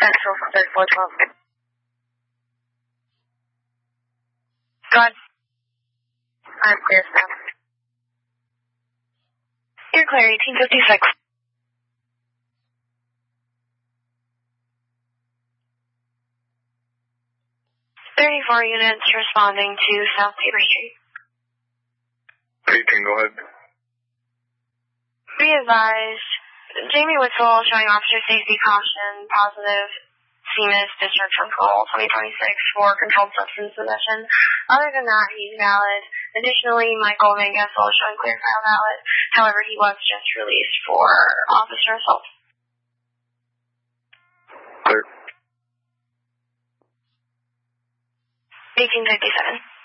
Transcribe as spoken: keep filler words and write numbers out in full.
Central for thirty-four twelve. Go ahead. I'm clear, staff. You're clear, eighteen fifty-six. thirty-four units responding to South Tabor Street. eighteen, go ahead. Be advised, Jamie Witzel showing officer safety caution, positive C M I S discharge from parole twenty twenty-six for controlled substance possession. Other than that, he's valid. Additionally, Michael Van Gessel showing clear file valid. However, he was just released for officer assault. Clear. eighteen fifty-seven.